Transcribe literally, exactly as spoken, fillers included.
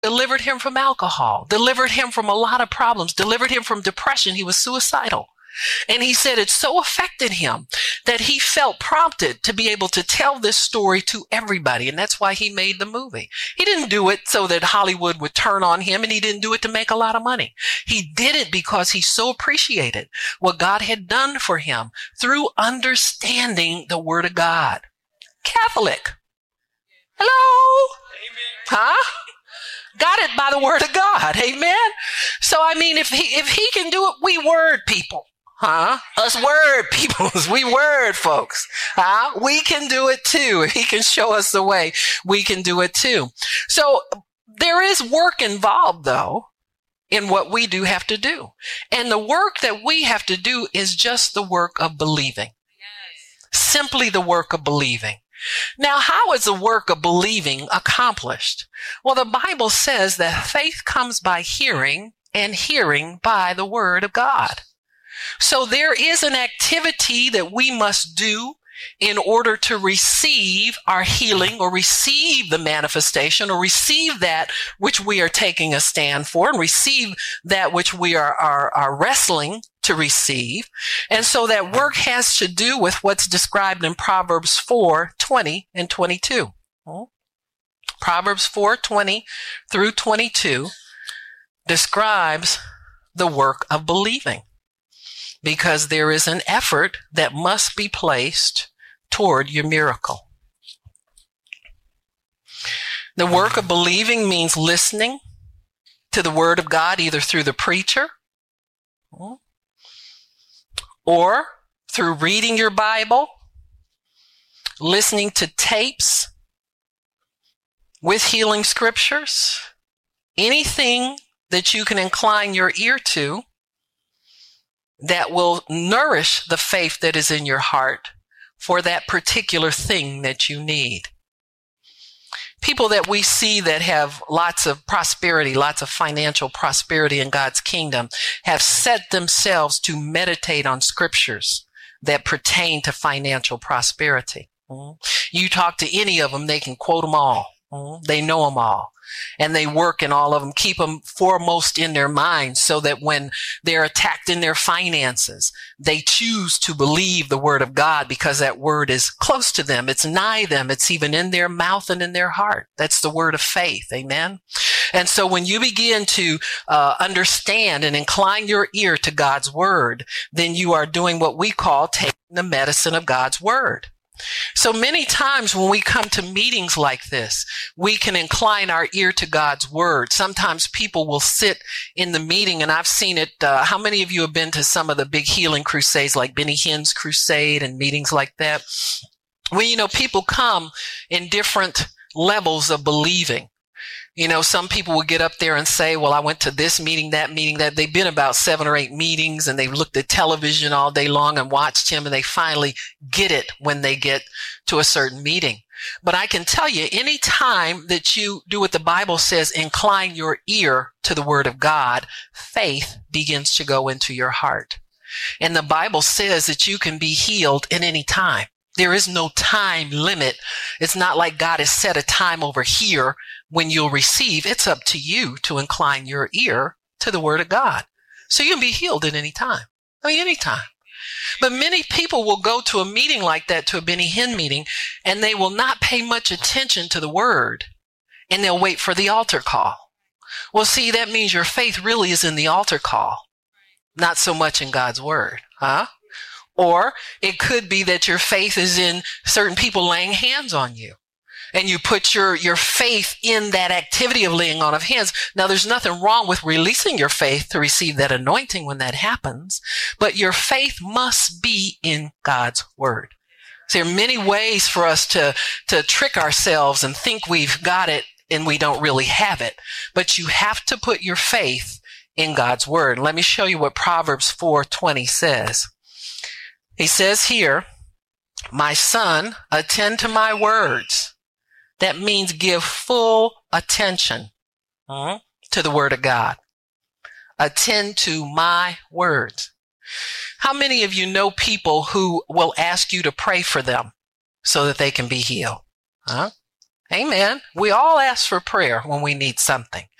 delivered him from alcohol, delivered him from a lot of problems, delivered him from depression. He was suicidal. And he said it so affected him that he felt prompted to be able to tell this story to everybody. And that's why he made the movie. He didn't do it so that Hollywood would turn on him, and he didn't do it to make a lot of money. He did it because he so appreciated what God had done for him through understanding the Word of God. Catholic. Hello? Amen. Huh? Got it by the Word of God. Amen. So, I mean, if he, if he can do it, we word people. Huh? Us word peoples. We word folks. Huh? We can do it too. If he can show us the way, we can do it too. So there is work involved though in what we do have to do. And the work that we have to do is just the work of believing. Yes. Simply the work of believing. Now, how is the work of believing accomplished? Well, the Bible says that faith comes by hearing, and hearing by the Word of God. So there is an activity that we must do in order to receive our healing or receive the manifestation or receive that which we are taking a stand for and receive that which we are, are, are wrestling to receive. And so that work has to do with what's described in Proverbs four, twenty and twenty-two. Proverbs four, twenty through twenty-two describes the work of believing, because there is an effort that must be placed toward your miracle. The work of believing means listening to the Word of God, either through the preacher or through reading your Bible, listening to tapes with healing scriptures, anything that you can incline your ear to that will nourish the faith that is in your heart for that particular thing that you need. People that we see that have lots of prosperity, lots of financial prosperity in God's kingdom, have set themselves to meditate on scriptures that pertain to financial prosperity. You talk to any of them, they can quote them all. They know them all. And they work in all of them, keep them foremost in their minds so that when they're attacked in their finances, they choose to believe the Word of God because that Word is close to them. It's nigh them. It's even in their mouth and in their heart. That's the word of faith. Amen. And so when you begin to uh, understand and incline your ear to God's Word, then you are doing what we call taking the medicine of God's Word. So many times when we come to meetings like this, we can incline our ear to God's Word. Sometimes people will sit in the meeting, and I've seen it. Uh, how many of you have been to some of the big healing crusades like Benny Hinn's crusade and meetings like that? Well, you know, people come in different levels of believing. You know, some people will get up there and say, well, I went to this meeting, that meeting, that. They've been about seven or eight meetings, and they've looked at television all day long and watched him, and they finally get it when they get to a certain meeting. But I can tell you, any time that you do what the Bible says, incline your ear to the Word of God, faith begins to go into your heart. And the Bible says that you can be healed at any time. There is no time limit. It's not like God has set a time over here when you'll receive. It's up to you to incline your ear to the Word of God. So you can be healed at any time. I mean, any time. But many people will go to a meeting like that, to a Benny Hinn meeting, and they will not pay much attention to the Word, and they'll wait for the altar call. Well, see, that means your faith really is in the altar call, not so much in God's Word, huh? Or it could be that your faith is in certain people laying hands on you, and you put your, your faith in that activity of laying on of hands. Now, there's nothing wrong with releasing your faith to receive that anointing when that happens, but your faith must be in God's Word. So there are many ways for us to, to trick ourselves and think we've got it and we don't really have it, but you have to put your faith in God's Word. Let me show you what Proverbs four twenty says. He says here, my son, attend to my words. That means give full attention uh, to the Word of God. Attend to my words. How many of you know people who will ask you to pray for them so that they can be healed? Huh? Amen. We all ask for prayer when we need something.